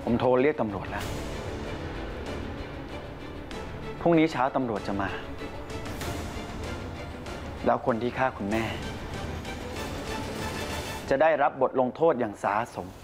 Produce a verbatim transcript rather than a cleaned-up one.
ผมโทรเรียกตำรวจแล้วพรุ่งนี้เช้าตำรวจจะมาแล้วคนที่ฆ่าคุณแม่จะได้รับบทลงโทษอย่างสาสม